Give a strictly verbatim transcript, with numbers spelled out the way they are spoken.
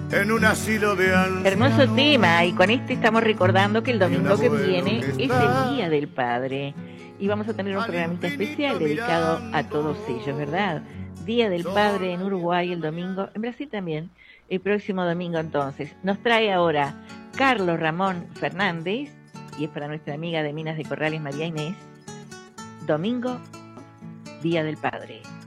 en un asilo de ancianos. Hermoso tema, y con este estamos recordando que el domingo que viene es el Día del Padre y vamos a tener un programita especial dedicado a todos ellos, ¿verdad? Día del Padre en Uruguay el domingo, en Brasil también, el próximo domingo entonces. Nos trae ahora Carlos Ramón Fernández, y es para nuestra amiga de Minas de Corrales, María Inés, domingo, Día del Padre.